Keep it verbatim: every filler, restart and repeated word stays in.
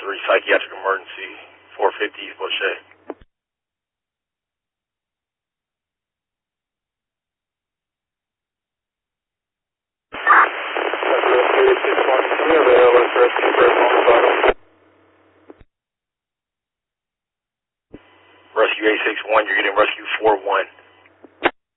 three, psychiatric emergency, four fifty East Boucher. Rescue eight six one, you're getting rescue four one.